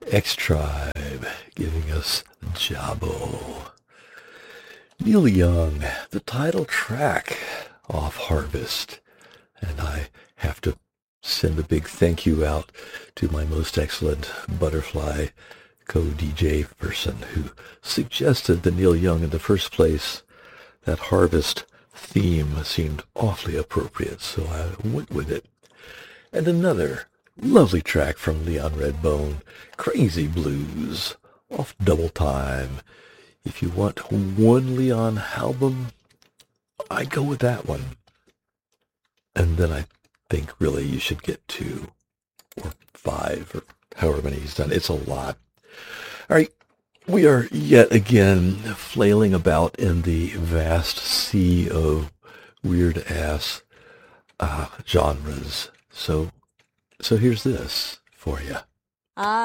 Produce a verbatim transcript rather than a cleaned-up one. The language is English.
X-Tribe giving us Jabo. Neil Young, the title track off Harvest. And I have to send a big thank you out to my most excellent Butterfly co-D J person who suggested the Neil Young in the first place. That Harvest theme seemed awfully appropriate, so I went with it. And another lovely track from Leon Redbone, Crazy Blues, off Double Time. If you want one Leon album, I'd go with that one. And then I think really you should get two or five or however many he's done. It's a lot. All right, we are yet again flailing about in the vast sea of weird-ass uh, genres. So, so here's this for you. Ah.